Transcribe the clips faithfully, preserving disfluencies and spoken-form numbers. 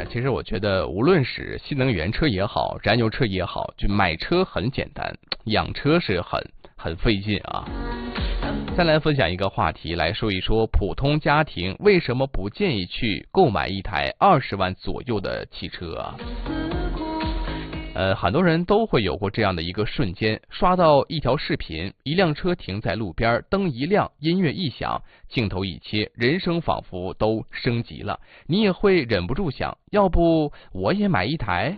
其实我觉得无论是新能源车也好，燃油车也好，就买车很简单，养车是很很费劲啊。再来分享一个话题，来说一说普通家庭为什么不建议去购买一台二十万左右的汽车啊？呃，很多人都会有过这样的一个瞬间，刷到一条视频，一辆车停在路边，灯一亮，音乐一响，镜头一切，人生仿佛都升级了，你也会忍不住想，要不我也买一台？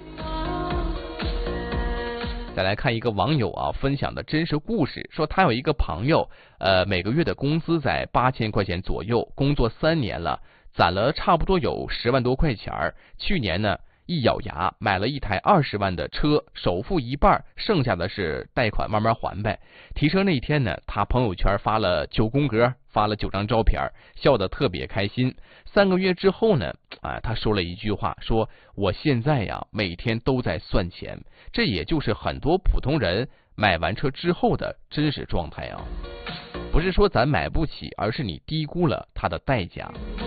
再来看一个网友啊分享的真实故事，说他有一个朋友，呃，每个月的工资在八千块钱左右，工作三年了，攒了差不多有十万多块钱儿。去年呢，一咬牙买了一台二十万的车，首付一半，剩下的是贷款慢慢还呗。提车那天呢，他朋友圈发了九宫格，发了九张照片，笑得特别开心。三个月之后呢，啊，他说了一句话，说我现在呀每天都在算钱，这也就是很多普通人买完车之后的真实状态啊。不是说咱买不起，而是你低估了它的代价。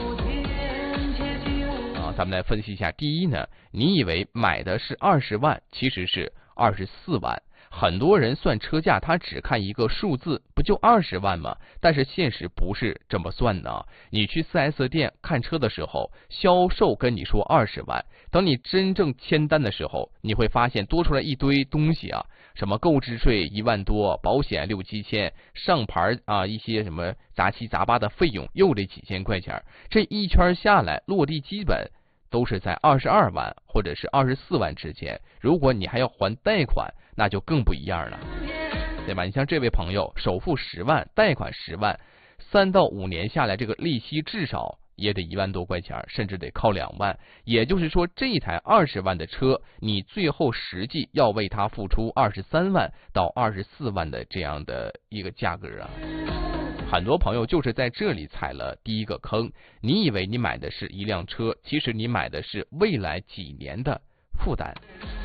啊，咱们来分析一下。第一呢，你以为买的是二十万，其实是二十四万。很多人算车价，他只看一个数字，不就二十万吗？但是现实不是这么算的。你去 四 S 店看车的时候，销售跟你说二十万，等你真正签单的时候，你会发现多出来一堆东西啊，什么购置税一万多，保险六七千，上牌啊一些什么杂七杂八的费用又得几千块钱，这一圈下来，落地基本都是在二十二万或者是二十四万之间。如果你还要还贷款，那就更不一样了，对吧？你像这位朋友，首付十万，贷款十万，三到五年下来，这个利息至少也得一万多块钱，甚至得靠两万。也就是说，这一台二十万的车，你最后实际要为它付出二十三万到二十四万的这样的一个价格啊。很多朋友就是在这里踩了第一个坑，你以为你买的是一辆车，其实你买的是未来几年的负担。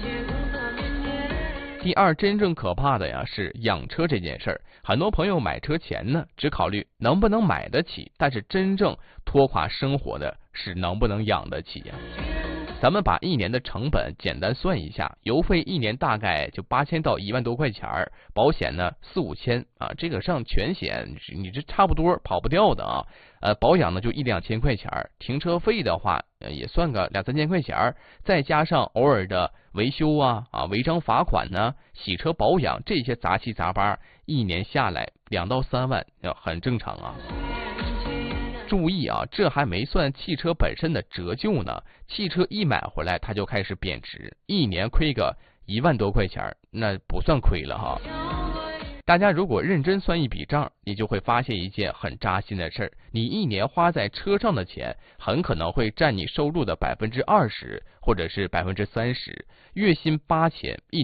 第二，真正可怕的呀是养车这件事儿。很多朋友买车前呢，只考虑能不能买得起，但是真正拖垮生活的是能不能养得起呀。咱们把一年的成本简单算一下，油费一年大概就八千到一万多块钱儿，保险呢四五千啊，这个上全险你这差不多跑不掉的啊。呃，保养呢就一两千块钱儿，停车费的话、呃、也算个两三千块钱儿，再加上偶尔的维修啊啊违章罚款呢，洗车保养这些杂七杂八，一年下来两到三万，很正常啊。注意啊，这还没算汽车本身的折旧呢。汽车一买回来它就开始贬值，一年亏个一万多块钱，那不算亏了哈。大家如果认真算一笔账，你就会发现一件很扎心的事儿：你一年花在车上的钱，很可能会占你收入的百分之二十，或者是百分之三十。月薪八千，一